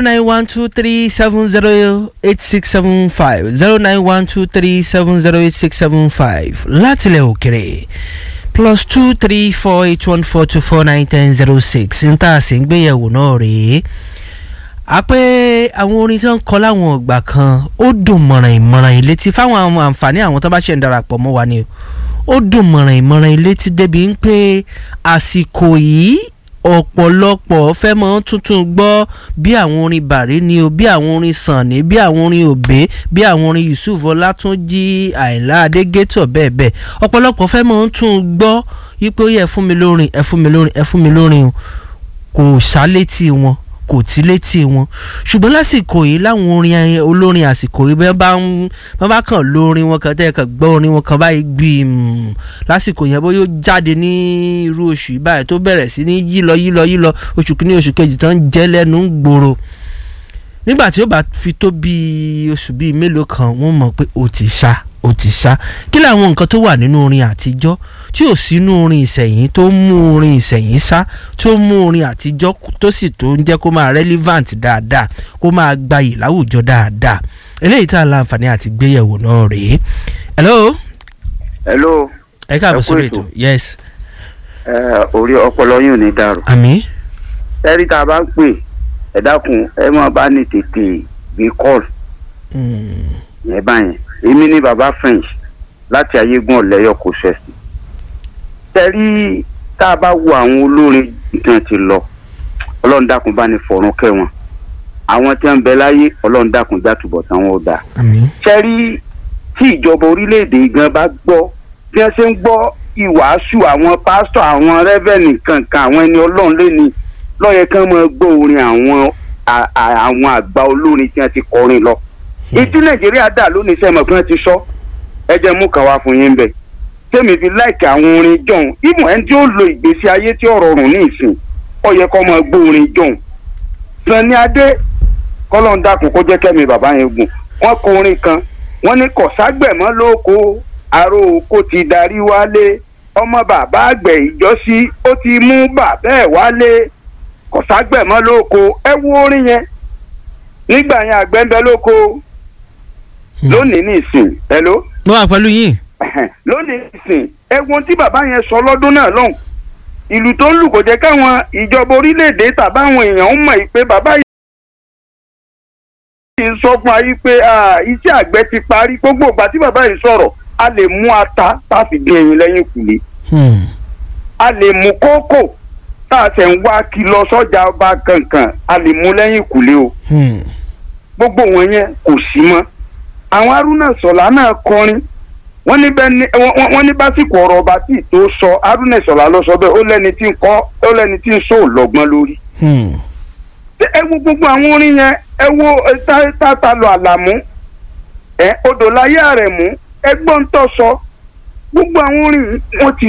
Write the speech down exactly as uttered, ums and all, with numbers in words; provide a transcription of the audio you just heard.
nine one two three seven zero eight six seven five zero nine one two three seven zero eight six seven five látilẹ̀ òkèrè plus two three four eight one four two four nine ten zero six ń tà sí gbéyẹ̀wò náà rèé. a pé àwọn orin tí wọ́n kọ láwọn ọgbà kan ó dùn mọ̀ràn ìmọ̀ràn ìlétí fáwọn àwọn àǹfààní àwọn tó bá ṣe ń darapọ̀ mọ́ wa ni ó dùn mọ̀ràn ìmọ̀ràn ìlétí débi ń pé àsìkò yìí ọ̀pọ̀lọpọ̀ fẹ́ mọ́ tuntun gbọ́ bí àwọn orin bàrí ni o bí àwọn orin sànni bí àwọn orin òbé bí àwọn orin yusuf ọlátúnjí àìlá adégétọ̀ bẹ́ẹ̀ bẹ́ẹ̀ ọ̀pọ̀lọpọ̀ fẹ́ mọ́ tún gbọ́ yípo yẹ fún mi lórin ẹ fún mi lórin ẹ fún mi lórin kò ṣálétí wọn kò tí létí wọn ṣùgbọ́n lásìkò yìí láwọn orin olórin àsìkò yìí bẹ́ẹ̀ bá ń bá bá kàn lórin wọn kan tẹ́ ẹ kàn gbọ́ orin wọn kan báyìí gbìm lásìkò yẹn bó yóò jáde ní irú oṣù yìí báyìí tó bẹ̀rẹ̀ sí ní yílọ yílọ yílọ oṣù kìíní oṣù kejì tán ń jẹ́ lẹ́nu ń gbòòrò nígbà tí ó bá fi tó bí oṣù bíi mélòó kan wọ́n mọ̀ pé ó ti ṣá ó ti ṣá kí làwọn nǹkan tó wà nínú orin àtijọ́ tí ò sínú orin ìsẹ̀yìn tó mú orin ìsẹ̀yìn ṣá tó mú orin àtijọ́ tó sì tó ń jẹ́ kó máa relevant dáadáa kó máa gbayì láwùjọ dáadáa eléyìí tá a láǹfààní àti gbéyẹ̀wò náà rèé. hello. hello. ẹ káàbọ̀ sórí ètò yes. ẹ orí ọpọlọ yín ò ní dàrú. àmín. ẹ̀rí tá a bá ń pè ẹ dákun ẹ máa bá ní tètè gbé call. ẹ báyẹn èmi ní baba French láti ayégun ọ̀lẹ́yọ̀ kò ṣẹ̀sì. tẹ́rí tá a bá wo àwọn olórin nǹkan ti lọ ọlọ́run dákun bá ní fọ̀run kẹ́ wọn àwọn tí wọ́n ń bẹ láyé ọlọ́run dákun dátúbọ̀ táwọn ò dáa. tẹ́rí tí ìjọba orílẹ̀-èdè gan bá gbọ́ bí wọ́n ṣe ń gbọ́ ìwàásù àwọn pásítọ̀ àwọn rẹ́vẹ̀nì kankan àwọn ẹni ọlọ́run lẹ́ni lọ́yẹ kán máa gbọ́ orin àwọn àwọn àgbà olórin tí wọ́n ti kọrin lọ. ìdí nàìjíríà dà lónìí sẹ́mọ̀ pé wọ́n ti sọ ẹ jẹ́ mú kàwá fún yín bẹ́ẹ̀ tẹ́mi fi láìkì àwọn orin jọ̀hún ìmọ̀ ẹni tí ó lo ìgbésí ayé tí ó rọrùn ní ìsìn ó yẹ kó máa gbọ́ orin jọ̀hún. Sanni Adé kọ́lọ́n dákun kó jẹ́ kẹ́mi bàbá yẹn gùn wọ́n kọ orin kan wọ́n ní kọ̀ságbẹ̀mọ́ lóko àrò oko ti darí wálé ọmọ bàbá àgbẹ̀ ìjọ́sí ó ti mú bàbá ẹ̀ wálé kọ̀ságbẹ̀mọ́ lóko ẹ wo orin yẹn nígbà yẹn àgbẹ̀ ń bẹ lóko lónìí ní ìsìn ẹ ló. mo wà pẹ̀lú yín. lónìí ìsìn ẹ̀wọ̀n tí bàbá yẹn sọ lọ́dún náà lọ́hùn ìlú tó ń lù kò jẹ́ káwọn ìjọba orílẹ̀-èdè tàbáwọn èèyàn ń mọ̀ pé bàbá yìí sọ fún ayé pé iṣẹ́ àgbẹ̀ ti parí gbogbo ìgbà tí bàbá yìí sọ̀rọ̀ a lè mú ata tá a fi dín ẹyin lẹ́yìn kùlé a lè mú kókò tá a ṣẹ̀ ń wá kí lọ sọ́jà ọba kankan a lè mú lẹ́yìn kùlé o gbogbo wọn yẹn kò sí mọ́ àwọn Haruna Sọlá náà kọrin wọ́n ní bẹ́ẹ̀ ni wọ́n ní básìkò ọ̀rọ̀ ọba tí tó sọ Haruna Sọlá ló sọ bẹ́ẹ̀ ó lẹ́ni tí ń kọ́ ó lẹ́ni tí ń sọ lọ́gbọ́n lórí. ẹ wo gbogbo àwọn orin yẹn ẹ wo tata lọ Àlàmú ẹ odò láyé Àrẹ̀mú ẹgbọ́n tó sọ gbogbo àwọn orin wọn ti